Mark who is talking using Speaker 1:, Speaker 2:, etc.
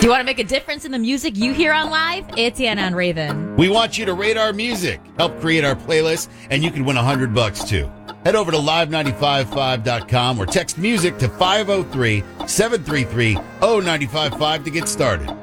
Speaker 1: you want to make a difference in the music you hear on live? It's Anna on Raven.
Speaker 2: We want you to rate our music, help create our playlist, and you can win $100 too. Head over to live955.com or text music to 503-733-0955 to get started.